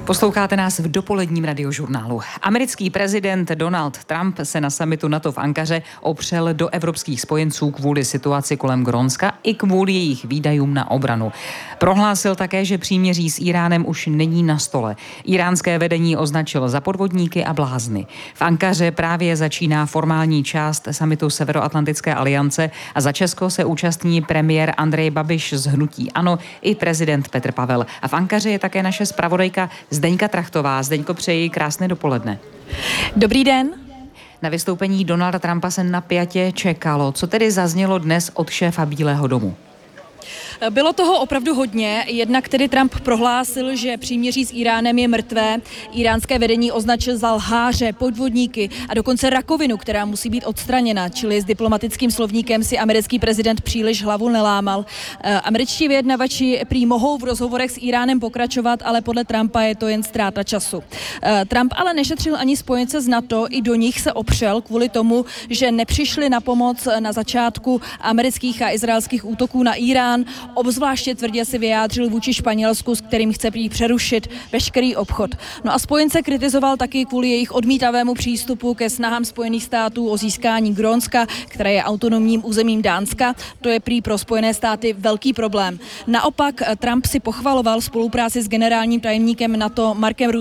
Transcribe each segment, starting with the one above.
Posloucháte nás v dopoledním radiožurnálu. Americký prezident Donald Trump se na summitu NATO v Ankaře opřel do evropských spojenců kvůli situaci kolem Grónska i kvůli jejich výdajům na obranu. Prohlásil také, že příměří s Iránem už není na stole. Iránské vedení označil za podvodníky a blázny. V Ankaře právě začíná formální část summitu Severoatlantické aliance a za Česko se účastní premiér Andrej Babiš z hnutí ANO i prezident Petr Pavel. A v Ankaře je také naše zpravodajka Zdeňka Trachtová. Zdeňko, přeji krásné dopoledne. Dobrý den. Na vystoupení Donalda Trumpa se napjatě čekalo. Co tedy zaznělo dnes od šéfa Bílého domu? Bylo toho opravdu hodně, jednak tedy Trump prohlásil, že příměří s Iránem je mrtvé, iránské vedení označil za lháře, podvodníky a dokonce rakovinu, která musí být odstraněna, čili s diplomatickým slovníkem si americký prezident příliš hlavu nelámal. Američtí vyjednavači prý mohou v rozhovorech s Iránem pokračovat, ale podle Trumpa je to jen ztráta času. Trump ale nešetřil ani spojence z NATO, i do nich se opřel kvůli tomu, že nepřišli na pomoc na začátku amerických a izraelských útoků na Irán. Obzvláště tvrdě si vyjádřil vůči Španělsku, s kterým chce prý přerušit veškerý obchod. No a spojence kritizoval taky kvůli jejich odmítavému přístupu ke snahám Spojených států o získání Grónska, které je autonomním územím Dánska. To je prý pro Spojené státy velký problém. Naopak Trump si pochvaloval spolupráci s generálním tajemníkem NATO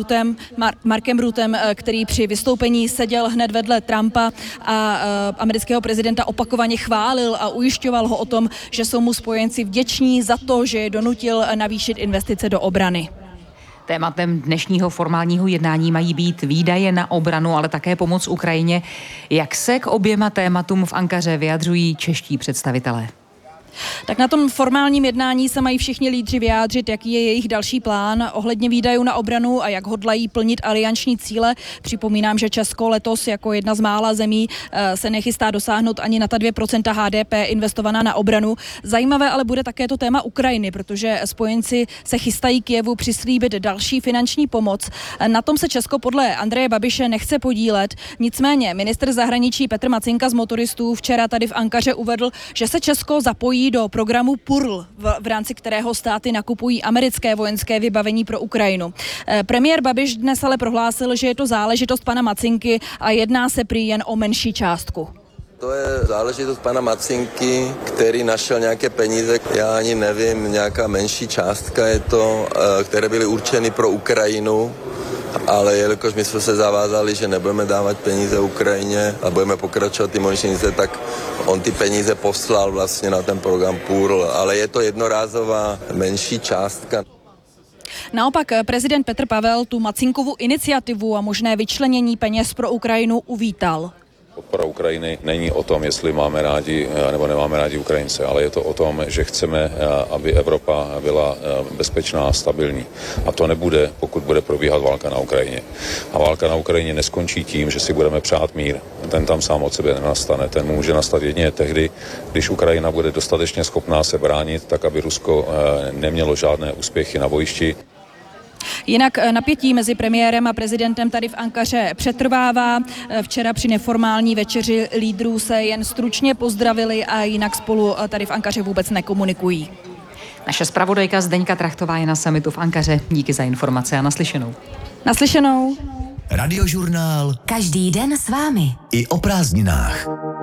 Markem Ruttem, který při vystoupení seděl hned vedle Trumpa a amerického prezidenta opakovaně chválil a ujišťoval ho o tom, že jsou mu spojenci vděční za to, že je donutil navýšit investice do obrany. Tématem dnešního formálního jednání mají být výdaje na obranu, ale také pomoc Ukrajině. Jak se k oběma tématům v Ankaře vyjadřují čeští představitelé? Tak na tom formálním jednání se mají všichni lídři vyjádřit, jaký je jejich další plán ohledně výdajů na obranu a jak hodlají plnit alianční cíle. Připomínám, že Česko letos jako jedna z mála zemí se nechystá dosáhnout ani na ta 2% HDP investovaná na obranu. Zajímavé ale bude také to téma Ukrajiny, protože spojenci se chystají Kyjevu přislíbit další finanční pomoc. Na tom se Česko podle Andreje Babiše nechce podílet. Nicméně ministr zahraničí Petr Macinka z Motoristů včera tady v Ankaře uvedl, že se Česko zapojí do programu PURL, v rámci kterého státy nakupují americké vojenské vybavení pro Ukrajinu. Premiér Babiš dnes ale prohlásil, že je to záležitost pana Macinky a jedná se prý jen o menší částku. To je záležitost pana Macinky, který našel nějaké peníze, já ani nevím, nějaká menší částka je to, které byly určeny pro Ukrajinu, ale jelikož my jsme se zavázali, že nebudeme dávat peníze Ukrajině a budeme pokračovat ty munice, tak on ty peníze poslal vlastně na ten program PURL, ale je to jednorázová menší částka. Naopak prezident Petr Pavel tu Macinkovu iniciativu a možné vyčlenění peněz pro Ukrajinu uvítal. Podpora Ukrajiny není o tom, jestli máme rádi nebo nemáme rádi Ukrajince, ale je to o tom, že chceme, aby Evropa byla bezpečná a stabilní. A to nebude, pokud bude probíhat válka na Ukrajině. A válka na Ukrajině neskončí tím, že si budeme přát mír. Ten tam sám od sebe nenastane. Ten může nastat jedině tehdy, když Ukrajina bude dostatečně schopná se bránit, tak aby Rusko nemělo žádné úspěchy na bojišti. Jinak napětí mezi premiérem a prezidentem tady v Ankaře přetrvává. Včera při neformální večeři lídrů se jen stručně pozdravili a jinak spolu tady v Ankaře vůbec nekomunikují. Naše zpravodajka Zdeňka Trachtová je na summitu v Ankaře. Díky za informace a naslyšenou. Naslyšenou. Radiožurnál. Každý den s vámi. I o prázdninách.